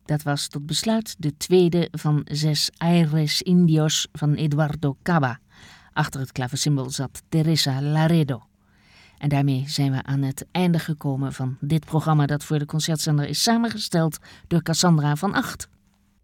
Dat was tot besluit de tweede van 6 Aires Indios van Eduardo Caba. Achter het klaversymbol zat Teresa Laredo. En daarmee zijn we aan het einde gekomen van dit programma dat voor de Concertzender is samengesteld door Cassandra van Acht.